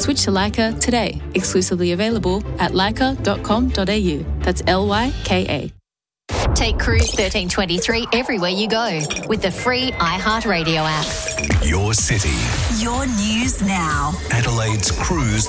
Switch to Leica today. Exclusively available at leica.com.au. That's LYKA. Take Cruise 1323 everywhere you go with the free iHeartRadio app. Your city. Your news now. Adelaide's Cruise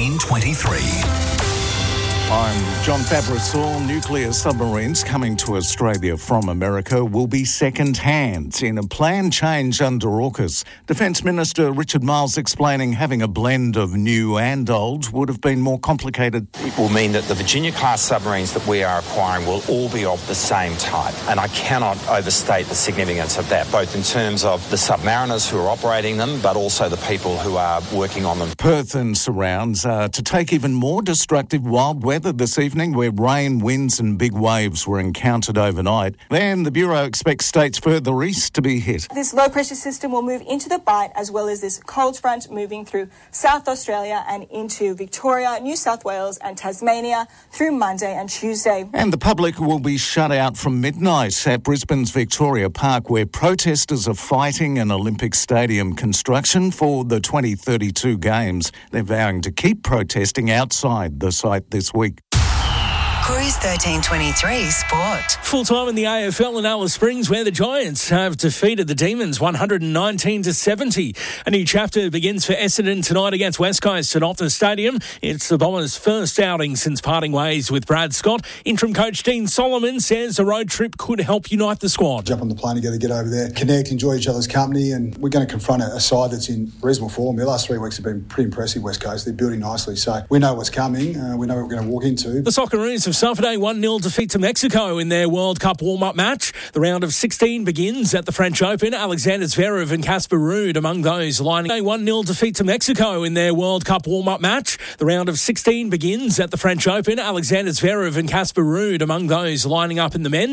1323. I'm John Fabris. All nuclear submarines coming to Australia from America will be second-hand in a planned change under AUKUS. Defence Minister Richard Marles explaining having a blend of new and old would have been more complicated. It will mean that the Virginia-class submarines that we are acquiring will all be of the same type, and I cannot overstate the significance of that, both in terms of the submariners who are operating them, but also the people who are working on them. Perth and surrounds are to take even more destructive wild weather this evening, where rain, winds and big waves were encountered overnight. Then the Bureau expects states further east to be hit. This low-pressure system will move into the Bight, as well as this cold front moving through South Australia and into Victoria, New South Wales and Tasmania through Monday and Tuesday. And the public will be shut out from midnight at Brisbane's Victoria Park, where protesters are fighting an Olympic stadium construction for the 2032 Games. They're vowing to keep protesting outside the site this week. Cruise 1323 Sport. Full time in the AFL in Alice Springs, where the Giants have defeated the Demons 119-70. A new chapter begins for Essendon tonight against West Coast at Optus Stadium. It's the Bombers' first outing since parting ways with Brad Scott. Interim coach Dean Solomon says a road trip could help unite the squad. Jump on the plane together, get over there, connect, enjoy each other's company, and we're going to confront a side that's in reasonable form. The last 3 weeks have been pretty impressive, West Coast. They're building nicely, so we know what's coming. We know what we're going to walk into. The Socceroos have suffered a 1-0 defeat to Mexico in their World Cup warm-up match. The round of 16 begins at the French Open. Alexander Zverev and Casper Ruud among those lining a 1-0 defeat to Mexico in their World Cup warm-up match. The round of 16 begins at the French Open. Alexander Zverev and Casper Ruud among those lining up in the men's.